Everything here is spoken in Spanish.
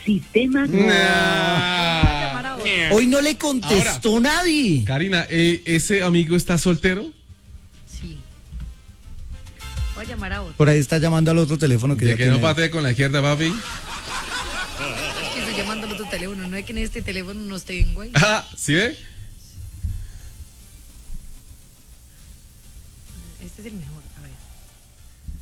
Sistema. Hoy no le contestó nadie. Karina, ¿ese amigo está soltero? Sí. Voy a llamar a otro. Por ahí está llamando al otro teléfono que De ya que no tiene. patee con la izquierda, papi. Es que estoy llamando al otro teléfono. No es que en este teléfono no tengo ahí. Ah, ¿sí ve? Este es el mejor.